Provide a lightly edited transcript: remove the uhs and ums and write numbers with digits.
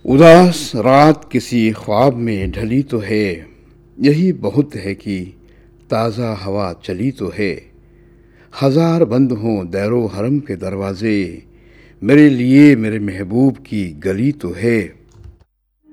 उदास रात किसी ख्वाब में ढली तो है, यही बहुत है कि ताज़ा हवा चली तो है। हजार बंद हों दैरो हरम के दरवाजे, मेरे लिए मेरे महबूब की गली तो है।